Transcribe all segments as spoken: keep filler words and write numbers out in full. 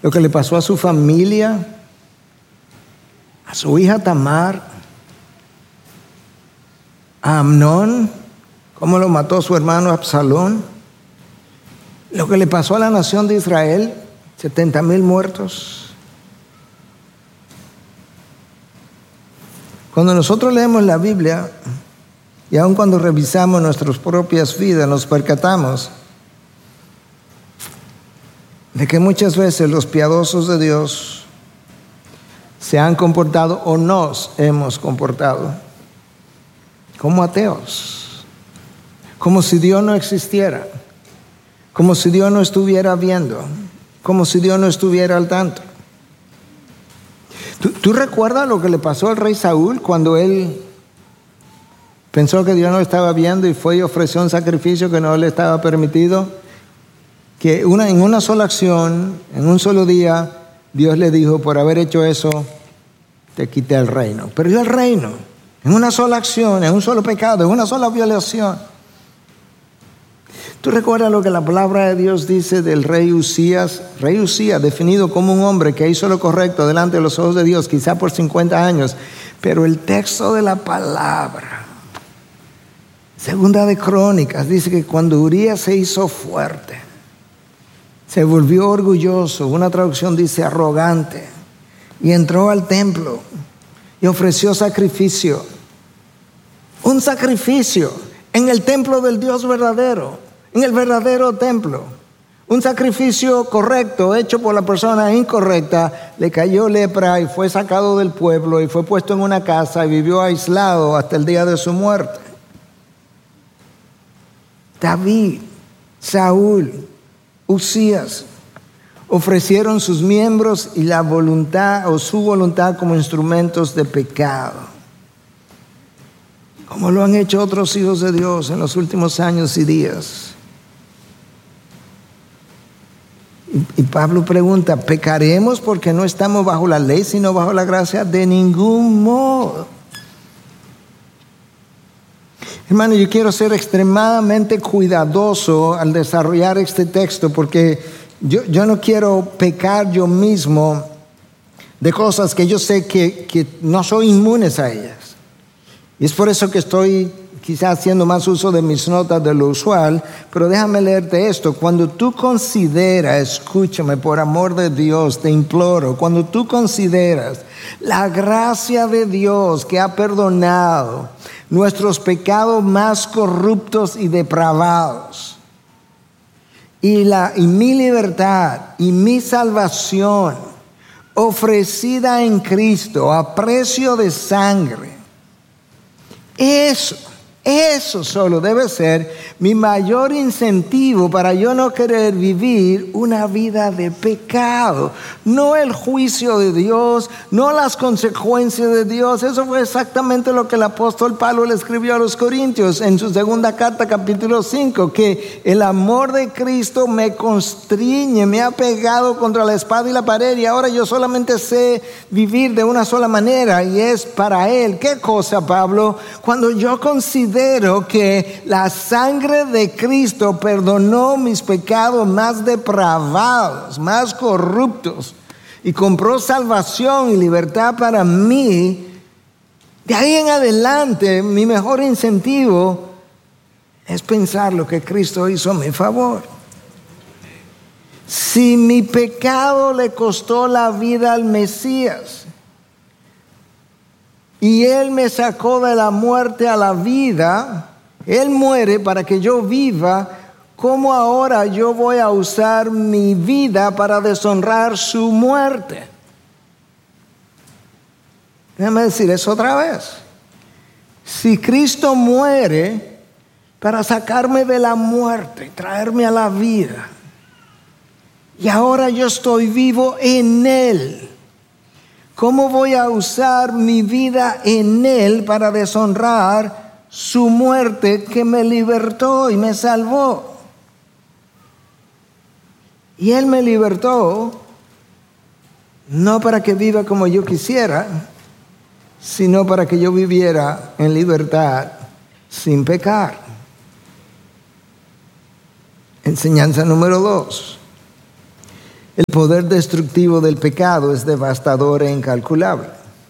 lo que le pasó a su familia, a su hija Tamar, a Amnón, cómo lo mató su hermano Absalón, lo que le pasó a la nación de Israel, setenta mil muertos. Cuando nosotros leemos la Biblia, y aun cuando revisamos nuestras propias vidas, nos percatamos de que muchas veces los piadosos de Dios se han comportado o nos hemos comportado como ateos, como si Dios no existiera, como si Dios no estuviera viendo, como si Dios no estuviera al tanto. ¿Tú, tú recuerdas lo que le pasó al rey Saúl cuando él pensó que Dios no estaba viendo y fue y ofreció un sacrificio que no le estaba permitido? Que una, en una sola acción, en un solo día, Dios le dijo, por haber hecho eso, te quité el reino. Perdió el reino, en una sola acción, en un solo pecado, en una sola violación. ¿Tú recuerdas lo que la palabra de Dios dice del rey Usías? Rey Usías, definido como un hombre que hizo lo correcto delante de los ojos de Dios, quizá por cincuenta años, pero el texto de la palabra, Segunda de Crónicas, dice que cuando Urías se hizo fuerte, se volvió orgulloso, una traducción dice arrogante, y entró al templo y ofreció sacrificio. Un sacrificio en el templo del Dios verdadero, en el verdadero templo. Un sacrificio correcto, hecho por la persona incorrecta. Le cayó lepra y fue sacado del pueblo y fue puesto en una casa y vivió aislado hasta el día de su muerte. David, Saúl, Usías ofrecieron sus miembros y la voluntad o su voluntad como instrumentos de pecado, como lo han hecho otros hijos de Dios en los últimos años y días. Y, y Pablo pregunta, ¿pecaremos porque no estamos bajo la ley sino bajo la gracia? De ningún modo. Hermano, yo quiero ser extremadamente cuidadoso al desarrollar este texto porque yo, yo no quiero pecar yo mismo de cosas que yo sé que, que no soy inmunes a ellas. Y es por eso que estoy quizás haciendo más uso de mis notas de lo usual, pero déjame leerte esto. Cuando tú consideras, escúchame, por amor de Dios, te imploro, cuando tú consideras la gracia de Dios que ha perdonado nuestros pecados más corruptos y depravados, y, la, y mi libertad y mi salvación ofrecida en Cristo a precio de sangre, eso, eso solo debe ser mi mayor incentivo para yo no querer vivir una vida de pecado. No el juicio de Dios, no las consecuencias de Dios. Eso fue exactamente lo que el apóstol Pablo le escribió a los Corintios en su segunda carta, capítulo cinco, que el amor de Cristo me constriñe, me ha pegado contra la espada y la pared, y ahora yo solamente sé vivir de una sola manera, y es para Él. ¿Qué cosa, Pablo? Cuando yo considero que la sangre de Cristo perdonó mis pecados más depravados, más corruptos, y compró salvación y libertad para mí, de ahí en adelante mi mejor incentivo es pensar lo que Cristo hizo a mi favor. Si mi pecado le costó la vida al Mesías y Él me sacó de la muerte a la vida, Él muere para que yo viva, ¿cómo ahora yo voy a usar mi vida para deshonrar su muerte? Déjame decir eso otra vez. Si Cristo muere para sacarme de la muerte y traerme a la vida, y ahora yo estoy vivo en Él, ¿cómo voy a usar mi vida en Él para deshonrar su muerte que me libertó y me salvó? Y Él me libertó no para que viva como yo quisiera, sino para que yo viviera en libertad sin pecar. Enseñanza número dos. El poder destructivo del pecado es devastador e incalculable.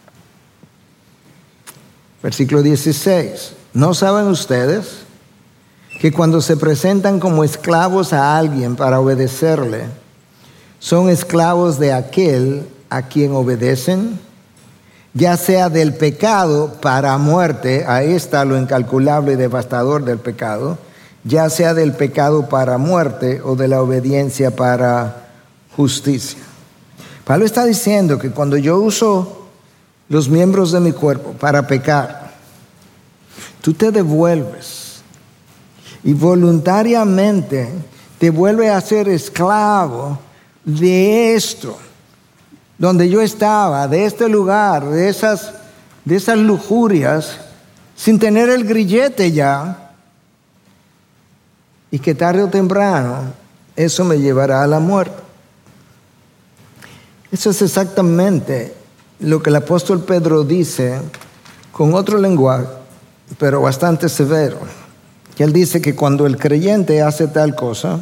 Versículo dieciséis. ¿No saben ustedes que cuando se presentan como esclavos a alguien para obedecerle, son esclavos de aquel a quien obedecen? Ya sea del pecado para muerte, ahí está lo incalculable y devastador del pecado, ya sea del pecado para muerte o de la obediencia para justicia. Pablo está diciendo que cuando yo uso los miembros de mi cuerpo para pecar, tú te devuelves y voluntariamente te vuelves a ser esclavo de esto, donde yo estaba, de este lugar, de esas, de esas lujurias, sin tener el grillete ya, y que tarde o temprano eso me llevará a la muerte. Eso es exactamente lo que el apóstol Pedro dice con otro lenguaje, pero bastante severo. Que él dice que cuando el creyente hace tal cosa,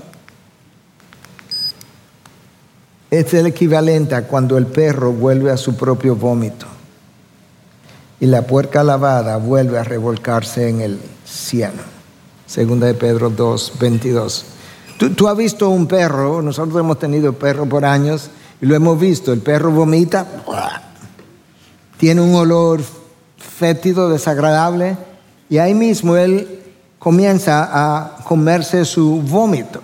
es el equivalente a cuando el perro vuelve a su propio vómito y la puerca lavada vuelve a revolcarse en el cieno. Segunda de Pedro dos, veintidós. ¿Tú, tú has visto un perro, nosotros hemos tenido perro por años y lo hemos visto, el perro vomita, tiene un olor fétido, desagradable, y ahí mismo él comienza a comerse su vómito.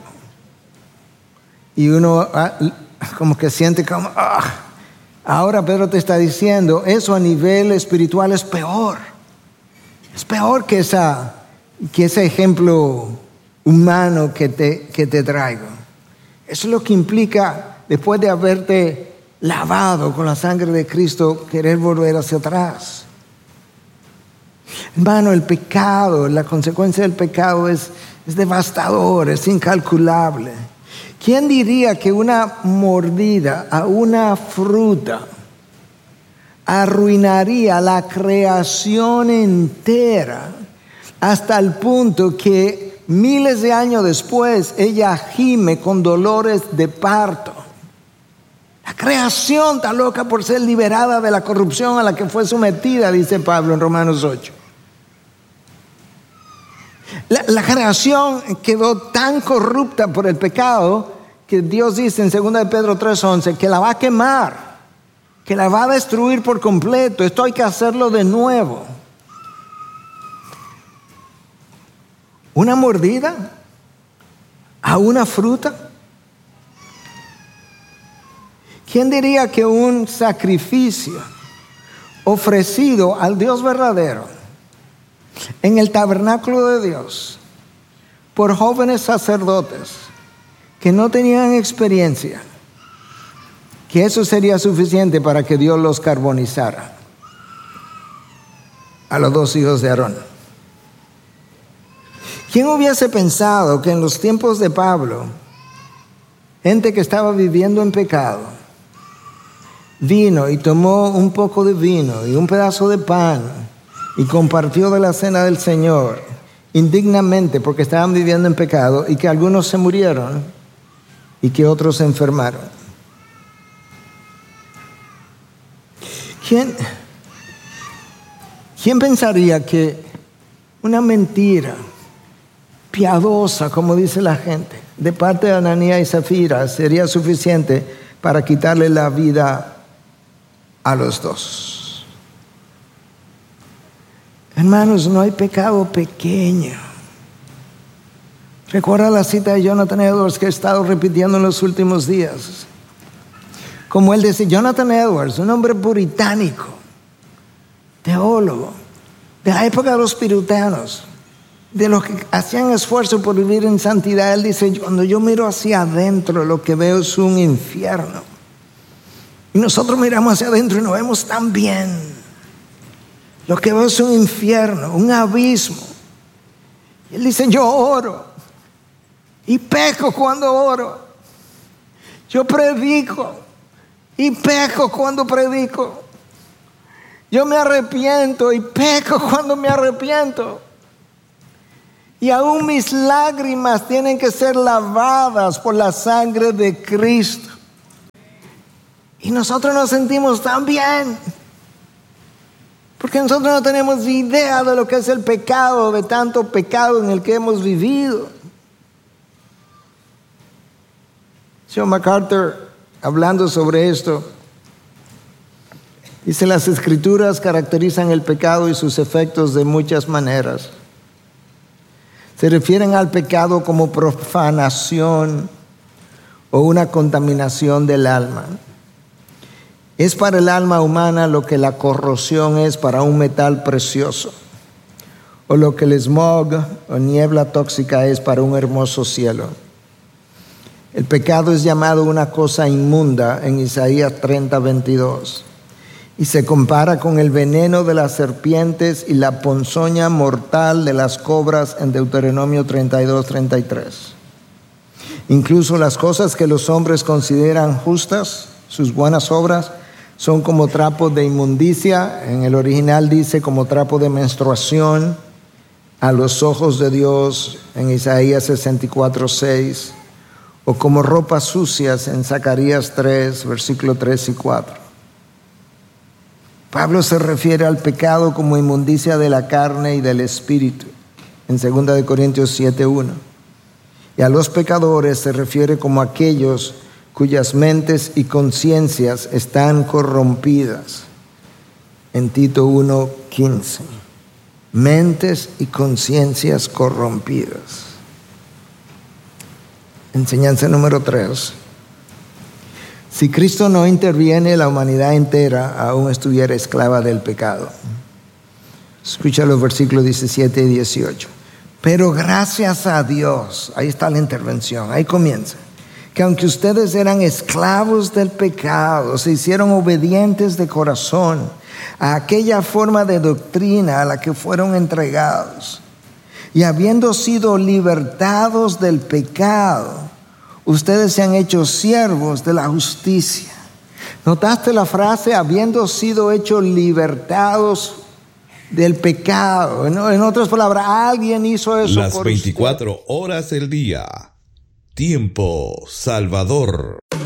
Y uno como que siente como, ah. Ahora Pedro te está diciendo, eso a nivel espiritual es peor. Es peor que, esa, que ese ejemplo humano que te, que te traigo. Eso es lo que implica, después de haberte lavado con la sangre de Cristo, querer volver hacia atrás. Hermano, el pecado, la consecuencia del pecado es, es devastador, es incalculable. ¿Quién diría que una mordida a una fruta arruinaría la creación entera hasta el punto que miles de años después ella gime con dolores de parto? La creación está loca por ser liberada de la corrupción a la que fue sometida, dice Pablo en Romanos ocho. La, la creación quedó tan corrupta por el pecado que Dios dice en segunda de Pedro tres once que la va a quemar, que la va a destruir por completo. Esto hay que hacerlo de nuevo. ¿Una mordida a una fruta? ¿Quién diría que un sacrificio ofrecido al Dios verdadero en el tabernáculo de Dios por jóvenes sacerdotes que no tenían experiencia, que eso sería suficiente para que Dios los carbonizara a los dos hijos de Aarón? ¿Quién hubiese pensado que en los tiempos de Pablo, gente que estaba viviendo en pecado, vino y tomó un poco de vino y un pedazo de pan y compartió de la cena del Señor indignamente porque estaban viviendo en pecado, y que algunos se murieron y que otros se enfermaron? ¿Quién, quién pensaría que una mentira piadosa, como dice la gente, de parte de Ananías y Zafira sería suficiente para quitarle la vida a los dos? Hermanos, no hay pecado pequeño. Recuerda la cita de Jonathan Edwards que he estado repitiendo en los últimos días. Como él decía, Jonathan Edwards, un hombre puritánico, teólogo, de la época de los puritanos, de los que hacían esfuerzo por vivir en santidad. Él dice, cuando yo miro hacia adentro, lo que veo es un infierno. Y nosotros miramos hacia adentro y nos vemos tan bien. Lo que veo es un infierno, un abismo. Y él dice, yo oro y peco cuando oro. Yo predico y peco cuando predico. Yo me arrepiento y peco cuando me arrepiento. Y aún mis lágrimas tienen que ser lavadas por la sangre de Cristo. Y nosotros nos sentimos tan bien. Porque nosotros no tenemos idea de lo que es el pecado, de tanto pecado en el que hemos vivido. John MacArthur, hablando sobre esto, dice: las Escrituras caracterizan el pecado y sus efectos de muchas maneras. Se refieren al pecado como profanación o una contaminación del alma. Es para el alma humana lo que la corrosión es para un metal precioso, o lo que el smog o niebla tóxica es para un hermoso cielo. El pecado es llamado una cosa inmunda en Isaías treinta, veintidós, y se compara con el veneno de las serpientes y la ponzoña mortal de las cobras en Deuteronomio treinta y dos, treinta y tres. Incluso las cosas que los hombres consideran justas, sus buenas obras, son como trapos de inmundicia. En el original dice como trapo de menstruación a los ojos de Dios en Isaías sesenta y cuatro, seis, o como ropas sucias en Zacarías tres, versículos tres y cuatro. Pablo se refiere al pecado como inmundicia de la carne y del espíritu en segunda de Corintios siete, uno. Y a los pecadores se refiere como aquellos cuyas mentes y conciencias están corrompidas en Tito uno, quince. Mentes y conciencias corrompidas. Enseñanza número tres. Si Cristo no interviene, la humanidad entera aún estuviera esclava del pecado. Escucha los versículos diecisiete y dieciocho. Pero gracias a Dios, ahí está la intervención, ahí comienza, que aunque ustedes eran esclavos del pecado, se hicieron obedientes de corazón a aquella forma de doctrina a la que fueron entregados. Y habiendo sido libertados del pecado, ustedes se han hecho siervos de la justicia. ¿Notaste la frase? Habiendo sido hechos libertados del pecado. En, en otras palabras, alguien hizo eso Las por veinticuatro usted. horas del día. Tiempo Salvador.